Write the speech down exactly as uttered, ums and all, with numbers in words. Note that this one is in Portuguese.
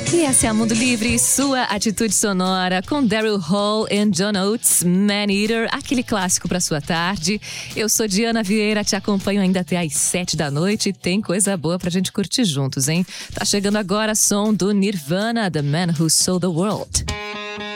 E essa é a Mundo Livre, sua atitude sonora, com Daryl Hall e John Oates, Man Eater, aquele clássico pra sua tarde. Eu sou Diana Vieira, te acompanho ainda até às sete da noite e tem coisa boa pra gente curtir juntos, hein? Tá chegando agora som do Nirvana, The Man Who Sold the World.